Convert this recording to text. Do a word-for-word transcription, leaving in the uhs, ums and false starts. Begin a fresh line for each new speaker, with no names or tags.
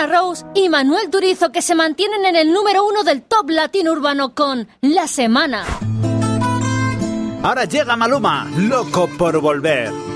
Ana Rose y Manuel Turizo, que se mantienen en el número uno del Top Latino Urbano con La Semana.
Ahora llega Maluma, Loco por Volver.